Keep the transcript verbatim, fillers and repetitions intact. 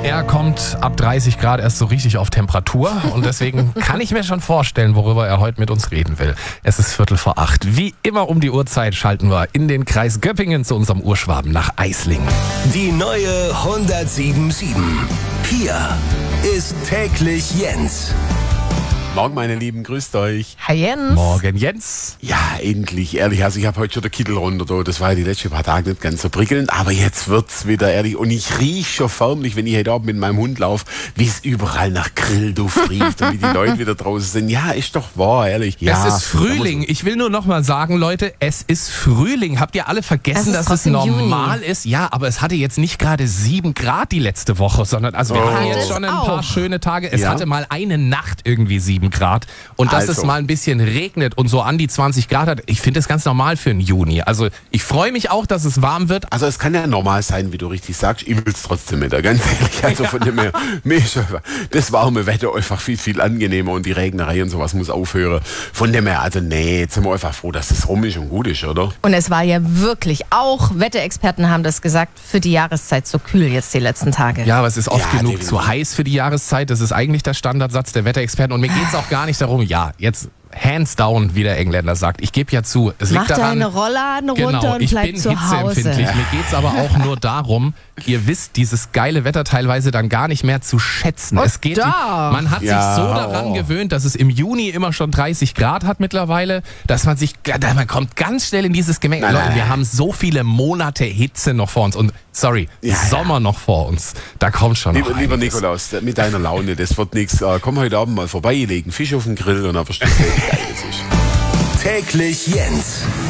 Er kommt ab dreißig Grad erst so richtig auf Temperatur und deswegen kann ich mir schon vorstellen, worüber er heute mit uns reden will. Es ist Viertel vor acht. Wie immer um die Uhrzeit schalten wir in den Kreis Göppingen zu unserem Urschwaben nach Eislingen. Die neue hundertsieben Komma sieben. Hier ist täglich Jens. Morgen, meine Lieben, grüßt euch. Hi Jens. Morgen, Jens. Ja, endlich, ehrlich, also ich habe heute schon den Kittel runter, da. Das war ja die letzten paar Tage nicht ganz so prickelnd, aber jetzt wird's wieder ehrlich und ich rieche schon förmlich, wenn ich heute Abend mit meinem Hund laufe, wie es überall nach Grillduft riecht und wie die Leute wieder draußen sind. Ja, ist doch wahr, ehrlich. Ja, es ist Frühling. Ich will nur noch mal sagen, Leute, es ist Frühling. Habt ihr alle vergessen, Es ist dass es trotzdem normal Juni. ist? Ja, aber es hatte jetzt nicht gerade sieben Grad die letzte Woche, sondern also wir Oh. hatten Hatte jetzt es schon ein paar auch. schöne Tage. Es Ja. hatte mal eine Nacht irgendwie sieben Grad und dass Also. es mal ein bisschen regnet und so an die zwanzig Grad hat, ich finde das ganz normal für einen Juni. Also ich freue mich auch, dass es warm wird. Also es kann ja normal sein, wie du richtig sagst, ich will es trotzdem nicht, ganz ehrlich. Also von dem her, mir ist einfach das warme Wetter einfach viel, viel angenehmer und die Regnerei und sowas muss aufhören. Von dem her, also nee, jetzt sind wir einfach froh, dass es rum ist und gut ist, oder? Und es war ja wirklich, auch Wetterexperten haben das gesagt, für die Jahreszeit so kühl jetzt die letzten Tage. Ja, aber es ist oft Ja, genug definitiv. zu heiß für die Jahreszeit. Das ist eigentlich der Standardsatz der Wetterexperten. Und mir geht es auch gar nicht darum, ja, jetzt hands down, wie der Engländer sagt. Ich gebe ja zu, es Mach liegt daran... deine Rollladen runter Genau, und ich bleib bin zu hitzeempfindlich. Hause. Mir geht's aber auch nur darum, ihr wisst dieses geile Wetter teilweise dann gar nicht mehr zu schätzen. Oh, es geht, doch. man hat Ja, sich so daran oh. gewöhnt, dass es im Juni immer schon dreißig Grad hat mittlerweile, dass man sich, man kommt ganz schnell in dieses Gemenge. Nein, Leute, nein, wir nein. haben so viele Monate Hitze noch vor uns und, sorry, Ja, Sommer noch vor uns. Da kommt schon Lieber, noch lieber einiges. Nikolaus, mit deiner Laune, das wird nichts. Äh, komm heute Abend mal vorbei, legen Fisch auf den Grill und dann verstehst du, wie geil das ist. Täglich Jens.